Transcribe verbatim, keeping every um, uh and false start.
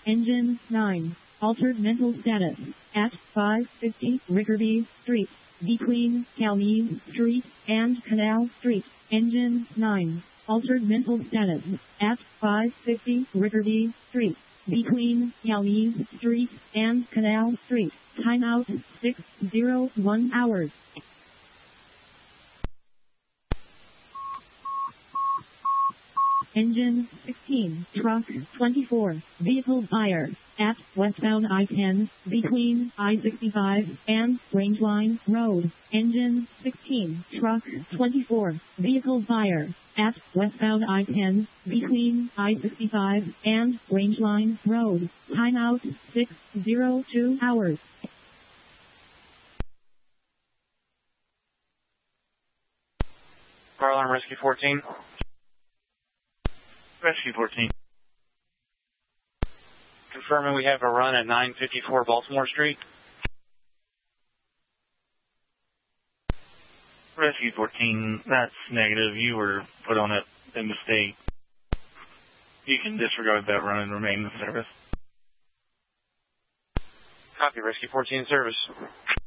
Engine nine. Altered mental status. At five fifty Rickerby Street. Between Calmees Street and Canal Street. Engine nine. Altered mental status. At five fifty Rickerby Street. Between Calmees Street and Canal Street. Timeout six oh one hours. Engine sixteen, Truck twenty-four, Vehicle Buyer, at westbound I ten, between I sixty-five and Rangeline Road. Engine sixteen, Truck twenty-four, Vehicle Buyer, at westbound I ten, between I sixty-five and Rangeline Road. Timeout six oh two hours. Car alarm rescue fourteen. Rescue fourteen. Confirming we have a run at nine fifty-four Baltimore Street. Rescue fourteen, that's negative. You were put on it in mistake. You can disregard that run and remain in service. Copy, Rescue fourteen service.